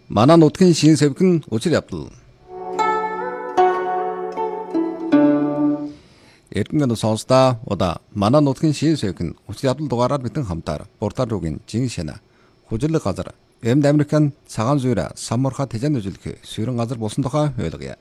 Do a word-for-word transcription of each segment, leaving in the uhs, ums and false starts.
Манай нутгийн шин сэвхэн учир явдал. Эрдэнэ сонсдаа удаа манай нутгийн шин сэвхэн учир явдал дугаараар битэн хамтаар Буртаар руугийн жин шана хүжирлэг газар Эмд Американ цагаан зүйрэ саммурха тэжэн үзүүлэх сүйрэн газар болсон тухай ойлгоё.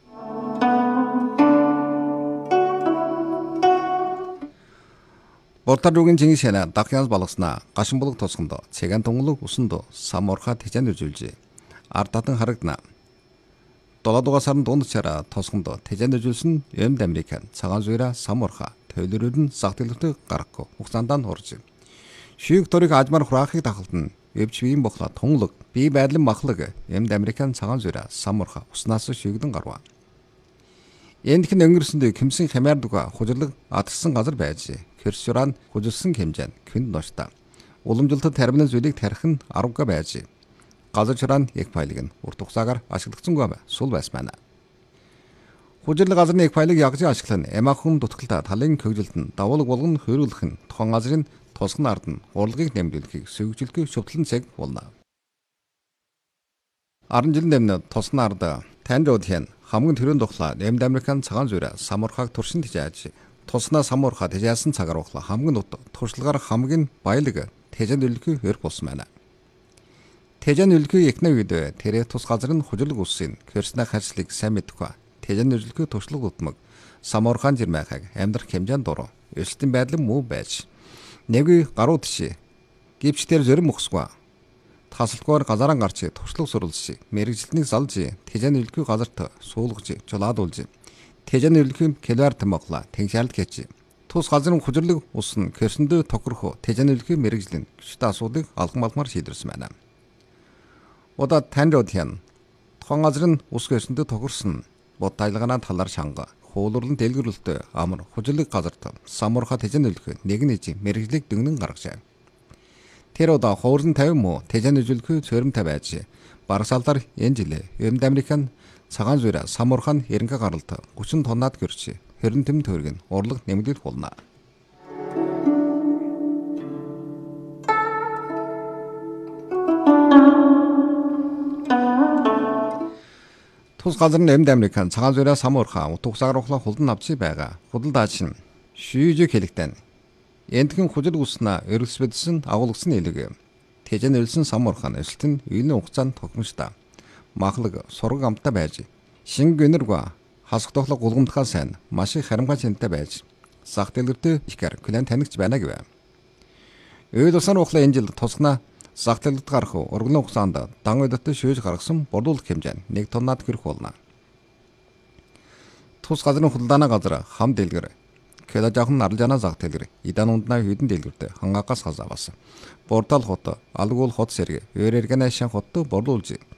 Буртаар руугийн жин шана дахянс балгаснаа гашинбулг тосгондоо цэгэн тунгалаг усондоо саммурха тэжэн үзүүлжээ. Ард татан харагдана. Долоодугаар сарын дунд чараа тосгондоо тэжэн үзүүлсэн Эмд Американ цагаан зүйрэ саммурха төлөрөд нь зах дэлгүүртээ гарахгүй хугацаанд нь урж. Шийг торыг ажмар хураахыг тахалдан өвч биеийн бохла тунгалаг бие байдлын махлаг Эмд Американ цагаан зүйрэ саммурха уснаас шигдэн гарва. Энд хэн өнгөрсөндөө кимсэн хямаар дуга хужирлаг атгсан газар байж хөрсүран хужилсан хэмжээ күнд ноошта. Уламжлалт терминал зүйлийг тарих нь арга байж. Газар чуран яг файлыг нь урт хугацаагаар ашиглагдсангүй сул байсан байна. Хужирлаг газрын яг файлыг ягж ашиглан эмахан дутгалтаа талын хөгжилд нь давуулга болгон хөрүүлэх нь тухайн газрын тосгон ард нь урлагийг нэмэгдүүлэхийг сүйгжүүлэх шүтлэн цаг болно. Аран жилийн нэмнэ тосгон ард танд удхийн хамгийн төрөнд тухлаа Эмд Американ цагаан зүйрэ саммурхаг туршин тижааж туснаа саммурха тижаасан цагаар ухла хамгийн нут туршлагаар хамгийн баялаг тэжэн дэлгүү хөр болсон байна. Тэжэн дэлгүү ихнэ үед тэрэ тус газар нь хужирлаг үсийн хөрснэ хаслыг сайн мэдхгүй. Тэжэн дэлгүү туршлага утмаг саммурхан жирмайхаг амьдрах хэмжээнд дуруу өсөлтийн байдал муу байж нэвгүй гаруу тишээ гівчтэр зөрөм мөхсгүй тасалдгоор газаран гарч туршлага сурулж мэрэгжилтнийг залж тэжэн дэлгүү газарт суулгаж жолаадуулж тэжэн дэлгүү килоар тамглаа тэнхшаалт гэж тус газрын хужирлаг ус нь хөрсөндөө тохирох тэжэн дэлгүү мэрэгжлийн гүштэй асуудыг алган малмаар шийдвэрсэн байна. Удаа танд удхийн тухайн газрын ус хөрсөндөө тохирсон бод тайлганаа талаар шанга хуулурлан дэлгэрүүлэлттэй амар хужирлаг газарт саммурха тэжэн дэлгүү нэг нэг мэрэгжлийг дөнгөн гаргажээ. Тэр удаа хуурсан тавин муу тэжэн дэлгүү цөөрөмтэй байж барагсаалаар энэ жилээ Эмд Американ цагаан зүйрэ саммурхан эренгэ гаралт гучин тоннаад гэрч хэрэн тэм төргөн урлаг нэмэгдэл болно. Тус газар нь Эмд Американ цагаан зүйрэ саммурха утгасаар ухла хулдан авчи байгаа. Худалдаач нь шүйж хэлэгтэн. Эндхэн хужил үснэ өрөлсвэдсэн агуулгсан илэг. Тэжэн өрөлсөн саммурхан өсөлт нь үйний хугацаанд тогтмошта. Махлаг сураг амттай байж. Шинг гэнэргүй хасах тоглох гулгамдхаа сайн маш их харамгай чинтэй байж. Зах дэлгэртээ ихэр клиент танигч байна гэв. Өөл усан ухла энэ жил тусгана зах дэлгэрт гарах урганы хугацаанд дан удаатай шөөж гаргасан борлуулах хэмжээ нэг тоннаад хүрэх болно. Тус газрын худалдааны газар хам дэлгэр кэла жаахан нарлжана зах дэлгэр идан унднаа хүйдэн дэлгэртээ хангаагаас хазавас. Бортал хот алгуул хот сэрэг өрэргэнэ шан хотто борлуулж